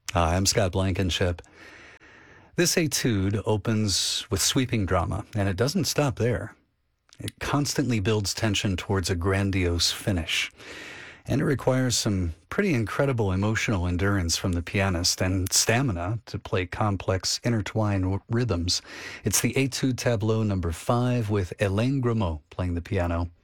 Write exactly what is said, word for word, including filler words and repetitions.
Hi, I'm Scott Blankenship. This etude opens with sweeping drama, and it doesn't stop there. It constantly builds tension towards a grandiose finish. And it requires some pretty incredible emotional endurance from the pianist and stamina to play complex, intertwined w- rhythms. It's the Etude Tableau number five with Hélène Grimaud playing the piano.